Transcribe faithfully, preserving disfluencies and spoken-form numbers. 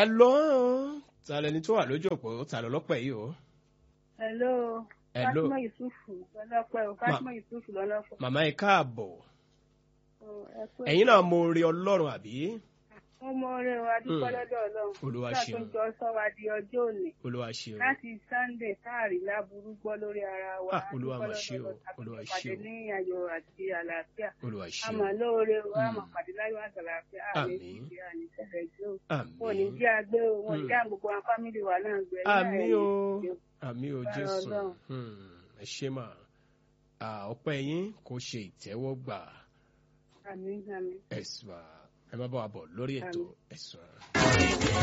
Hello. Ta lẹni tó wà lójú òpó ta lọ lọ́pẹ́ yìí o. Hello. Hello. Fatima Yusufu lọ́lọ́pẹ́ o. Fatima Yusufu lọ́lọ́pẹ́. Màmá ẹ káàbọ̀. Oh, ẹ kú Ẹ̀yin náà mo rí Ọlọ́run àbí? Mo mọ orin wa dúpẹ́ lọ́dọ̀ Ọlọ́run. Olúwa Nígbà ṣeun. tó jọ sọ wa di ọjọ́ òní. Olúwa ṣeun. Láti Sunday táàrí láburú gbọ́ lórí ara wa. Ah, Olúwa mà ṣe o. Olúwa ṣe o. Pàdé ní ayọ̀ àti àlàáfíà. Olúwa ṣe o. Àmọ́ lóore o, àmọ́ pàdé láyọ̀ àti àlàáfíà. Àmín. Àmì sẹ́fẹ̀ jó. Àmín. Wọ́n ní jẹ́ agbé o, wọ́n ní jẹ́ gbogbo àwọn fámìlì wa náà gbẹ. Àmín o. Àmín o Jésù. Ọlọ́run. Hmm, ẹ ṣé mà. Ah, ọpẹ́ yín kò ṣe ìtẹ́wọ́gbà. Àmín, àmín. Ẹ̀sùn ẹ má bá wa bọ̀ lórí ètò ẹ̀sùn.